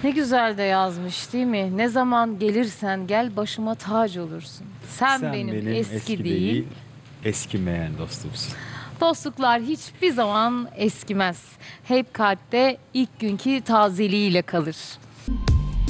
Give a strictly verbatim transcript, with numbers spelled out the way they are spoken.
Ne güzel de yazmış değil mi? Ne zaman gelirsen gel başıma tac olursun. Sen, benim, eski, değil. eskimeyen dostumsun. Dostluklar hiçbir zaman eskimez. Hep kalpte ilk günkü tazeliğiyle kalır.